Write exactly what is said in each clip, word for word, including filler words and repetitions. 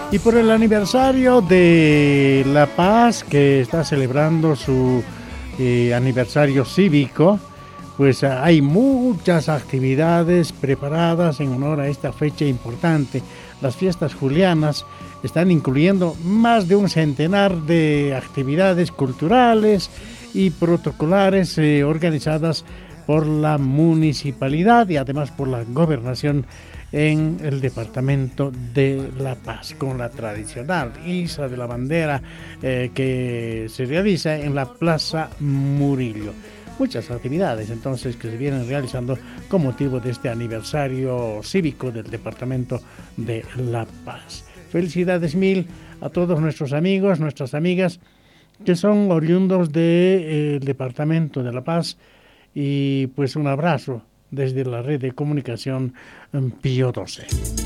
Y por el aniversario de La Paz, que está celebrando su eh, aniversario cívico, pues hay muchas actividades preparadas en honor a esta fecha importante. Las fiestas julianas están incluyendo más de un centenar de actividades culturales y protocolares eh, organizadas por la municipalidad y además por la gobernación en el departamento de La Paz, con la tradicional Iza de la Bandera eh, que se realiza en la Plaza Murillo. Muchas actividades entonces que se vienen realizando con motivo de este aniversario cívico del departamento de La Paz. Felicidades mil a todos nuestros amigos, nuestras amigas que son oriundos del eh, departamento de La Paz, y pues un abrazo desde la red de comunicación Pío doce.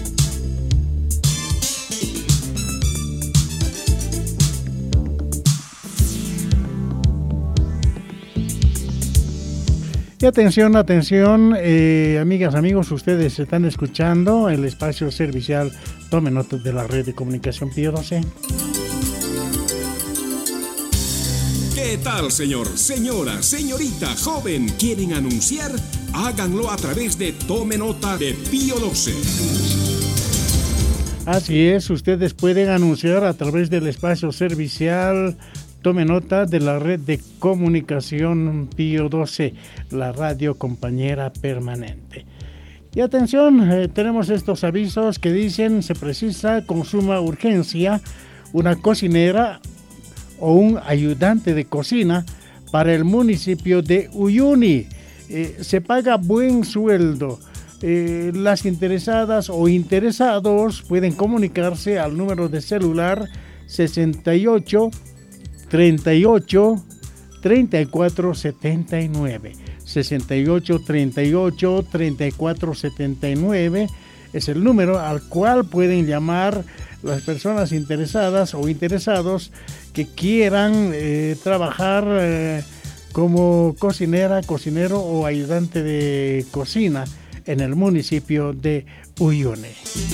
Y atención, atención, eh, amigas, amigos, ustedes están escuchando el espacio servicial Tome Nota de la red de comunicación Pío doce. ¿Qué tal, señor, señora, señorita, joven? ¿Quieren anunciar? Háganlo a través de Tome Nota de Pío doce. Así es, ustedes pueden anunciar a través del espacio servicial Tome Nota de la red de comunicación Pío doce, la radio compañera permanente. Y atención, eh, tenemos estos avisos que dicen: se precisa con suma urgencia una cocinera o un ayudante de cocina para el municipio de Uyuni. Eh, se paga buen sueldo. Eh, las interesadas o interesados pueden comunicarse al número de celular sesenta y ocho, treinta y ocho, treinta y cuatro setenta y nueve. sesenta y ocho, treinta y ocho, treinta y cuatro setenta y nueve es el número al cual pueden llamar las personas interesadas o interesados que quieran eh, trabajar eh, como cocinera, cocinero o ayudante de cocina en el municipio de Uyuni.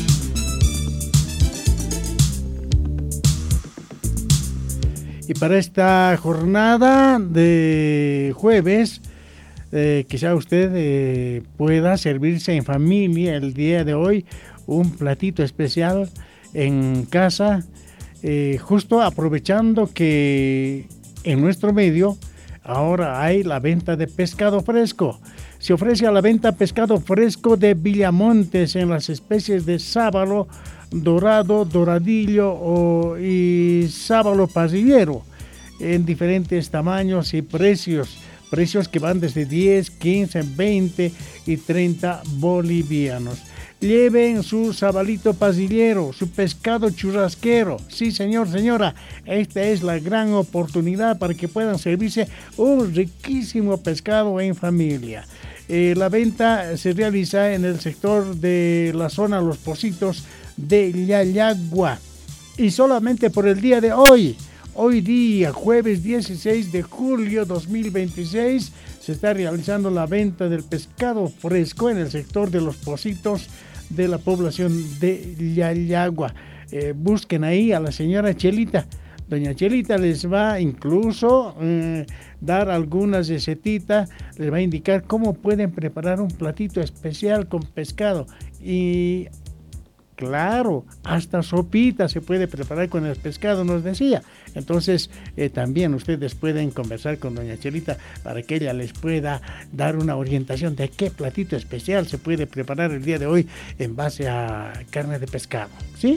Y para esta jornada de jueves, eh, quizá usted eh, pueda servirse en familia el día de hoy un platito especial en casa, eh, justo aprovechando que en nuestro medio ahora hay la venta de pescado fresco. Se ofrece a la venta pescado fresco de Villamontes en las especies de sábalo, dorado, doradillo o, y sábalo pasillero en diferentes tamaños y precios. Precios que van desde diez, quince, veinte y treinta bolivianos. Lleven su sabalito pasillero, su pescado churrasquero. Sí, señor, señora, esta es la gran oportunidad para que puedan servirse un riquísimo pescado en familia. Eh, la venta se realiza en el sector de la zona Los Pocitos de Llayagua. Y solamente por el día de hoy, hoy día, jueves dieciséis de julio dos mil veintiséis, se está realizando la venta del pescado fresco en el sector de Los Pocitos de la población de Llayagua. Eh, busquen ahí a la señora Chelita. Doña Chelita les va incluso eh, dar algunas recetitas, les va a indicar cómo pueden preparar un platito especial con pescado. Y claro, hasta sopita se puede preparar con el pescado, nos decía. Entonces, eh, también ustedes pueden conversar con doña Chelita para que ella les pueda dar una orientación de qué platito especial se puede preparar el día de hoy en base a carne de pescado, ¿sí?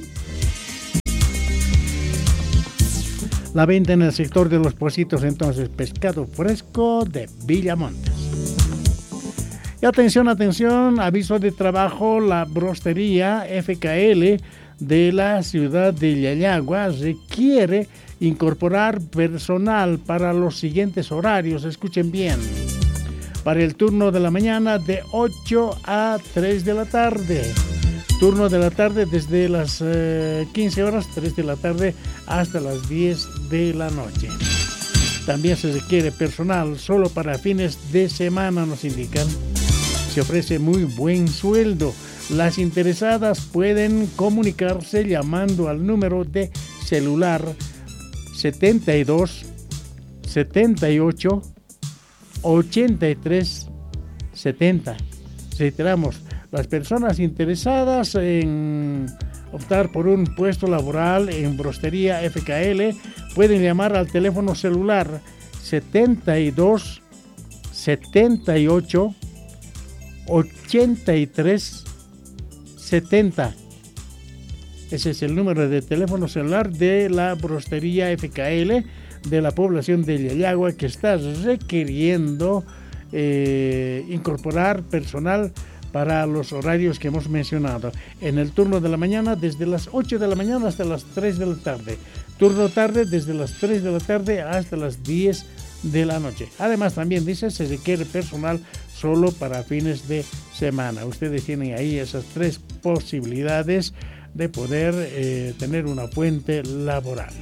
La venta en el sector de Los Pocitos, entonces, pescado fresco de Villamontes. Y atención, atención, aviso de trabajo: la brostería F K L de la ciudad de Llayagua requiere incorporar personal para los siguientes horarios. Escuchen bien: para el turno de la mañana de ocho a tres de la tarde, turno de la tarde desde las eh, quince horas, tres de la tarde hasta las diez de la noche. También se requiere personal solo para fines de semana, nos indican. Se ofrece muy buen sueldo. Las interesadas pueden comunicarse llamando al número de celular setenta y dos, setenta y ocho, ochenta y tres, setenta. Reiteramos, las personas interesadas en optar por un puesto laboral en Brostería F K L pueden llamar al teléfono celular setenta y dos, setenta y ocho, ochenta y tres, setenta. Ese es el número de teléfono celular de la Brostería F K L de la población de Yayagua, que está requiriendo eh, incorporar personal para los horarios que hemos mencionado. En el turno de la mañana, desde las ocho de la mañana hasta las tres de la tarde. Turno tarde, desde las tres de la tarde hasta las diez de la noche. Además, también dice, se requiere personal solo para fines de semana. Ustedes tienen ahí esas tres posibilidades de poder eh, tener una fuente laboral.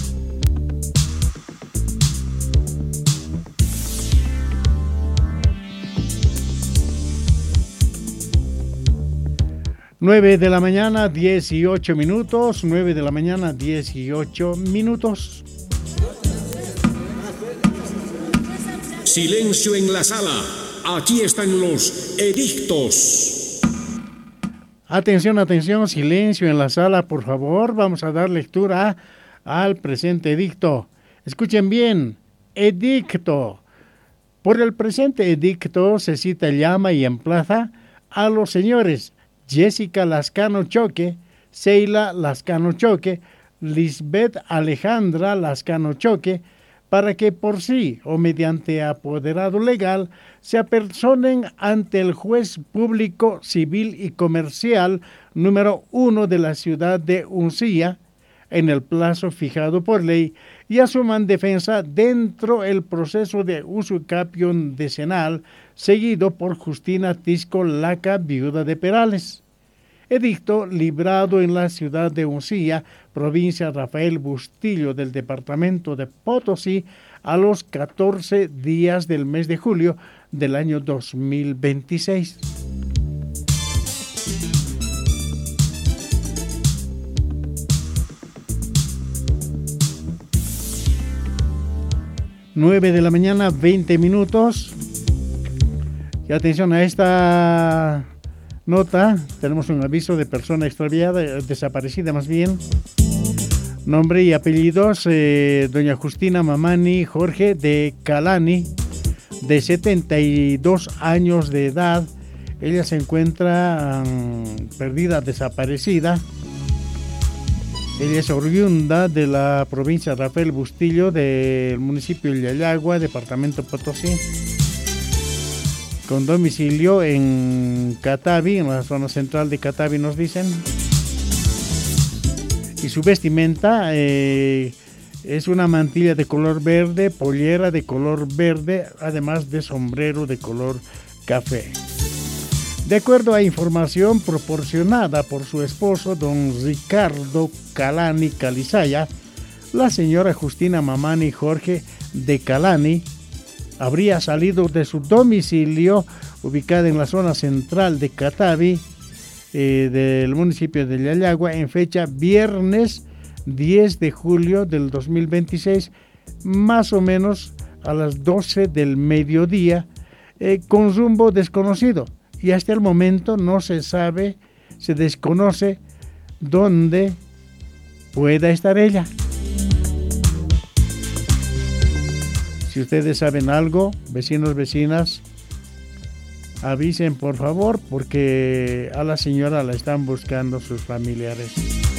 nueve de la mañana, dieciocho minutos. nueve de la mañana, dieciocho minutos. Silencio en la sala. Aquí están los edictos. Atención, atención, silencio en la sala, por favor. Vamos a dar lectura al presente edicto. Escuchen bien, edicto. Por el presente edicto se cita, llama y emplaza a los señores Jessica Lascano Choque, Seila Lascano Choque, Lisbeth Alejandra Lascano Choque, para que por sí o mediante apoderado legal se apersonen ante el juez público civil y comercial número uno de la ciudad de Uncilla en el plazo fijado por ley y asuman defensa dentro el proceso de usucapio decenal seguido por Justina Tisco Laca, viuda de Perales. Edicto librado en la ciudad de Uncilla, provincia Rafael Bustillo del departamento de Potosí, a los catorce días del mes de julio del año dos mil veintiséis. nueve de la mañana, veinte minutos. Y atención a esta nota, tenemos un aviso de persona extraviada, desaparecida más bien. Nombre y apellidos, eh, doña Justina Mamani Jorge de Calani, de setenta y dos años de edad. Ella se encuentra um, perdida, desaparecida. Ella es oriunda de la provincia Rafael Bustillo, del municipio de Yayagua, departamento Potosí, con domicilio en Catavi, en la zona central de Catavi, nos dicen. Y su vestimenta eh, es una mantilla de color verde, pollera de color verde, además de sombrero de color café. De acuerdo a información proporcionada por su esposo, don Ricardo Calani Calizaya, la señora Justina Mamani Jorge de Calani habría salido de su domicilio ubicada en la zona central de Catavi, eh, del municipio de Yayagua, en fecha viernes diez de julio del dos mil veintiséis, más o menos a las doce del mediodía, eh, con rumbo desconocido. Y hasta el momento no se sabe, se desconoce dónde pueda estar ella. Si ustedes saben algo, vecinos, vecinas, avisen por favor, porque a la señora la están buscando sus familiares.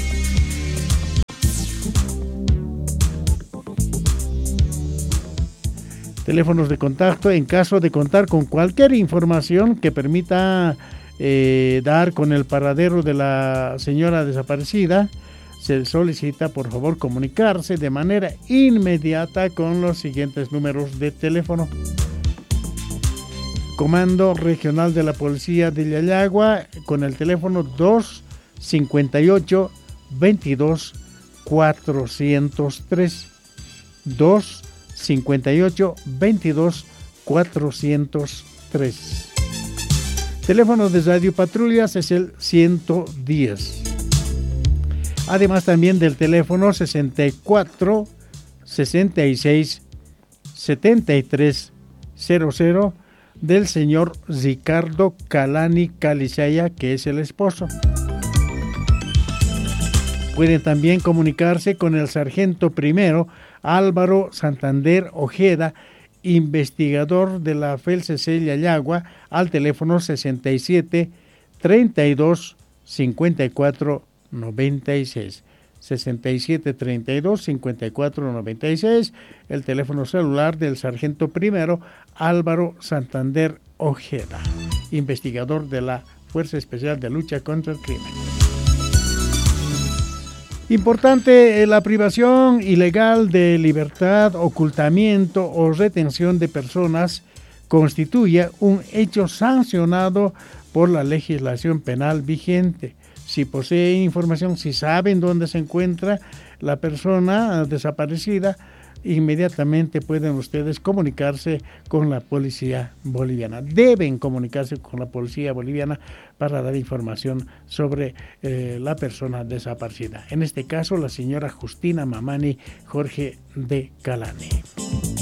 Teléfonos de contacto en caso de contar con cualquier información que permita eh, dar con el paradero de la señora desaparecida. Se solicita por favor comunicarse de manera inmediata con los siguientes números de teléfono. Comando Regional de la Policía de Yayagua con el teléfono dos cincuenta y ocho, veintidós, cuatrocientos tres. dos cincuenta y ocho, veintidós, cuatrocientos tres. Teléfono de Radio Patrullas es el ciento diez. Además también del teléfono sesenta y cuatro, sesenta y seis, setenta y tres cero cero del señor Ricardo Calani Calizaya, que es el esposo. Pueden también comunicarse con el sargento primero Álvaro Santander Ojeda, investigador de la F E L C C Yayagua, al teléfono sesenta y siete, treinta y dos, cincuenta y cuatro, noventa y seis. sesenta y siete, treinta y dos, cincuenta y cuatro, noventa y seis, el teléfono celular del sargento primero Álvaro Santander Ojeda, investigador de la Fuerza Especial de Lucha contra el Crimen. Importante, la privación ilegal de libertad, ocultamiento o retención de personas constituye un hecho sancionado por la legislación penal vigente. Si poseen información, si saben dónde se encuentra la persona desaparecida, inmediatamente pueden ustedes comunicarse con la policía boliviana. Deben comunicarse con la policía boliviana para dar información sobre eh, la persona desaparecida. En este caso, la señora Justina Mamani Jorge de Calani.